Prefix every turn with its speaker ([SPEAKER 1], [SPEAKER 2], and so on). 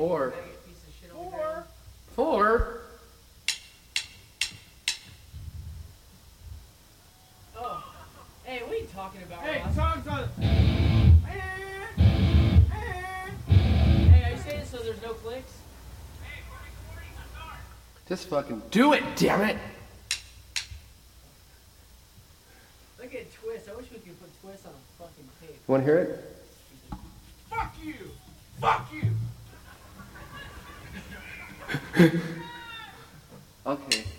[SPEAKER 1] Four.
[SPEAKER 2] Piece of shit on the ground.
[SPEAKER 1] Four?
[SPEAKER 2] Oh. Hey, what are you talking about,
[SPEAKER 3] Hey,
[SPEAKER 2] Ross?
[SPEAKER 3] songs on.
[SPEAKER 2] Hey, are you saying so there's no clicks?
[SPEAKER 1] Just fucking do it, damn it!
[SPEAKER 2] Look at Twist. I wish we could put Twist on a fucking tape.
[SPEAKER 1] Wanna hear it?
[SPEAKER 3] Fuck you! Fuck you!
[SPEAKER 1] Okay.